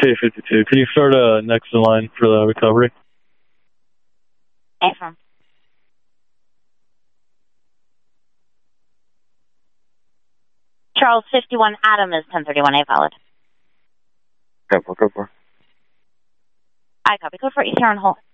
K52. Can you start next in line for the recovery? Affirm. Charles 51 Adam is 1031A valid. Go for. I copy. Code for East here on hold.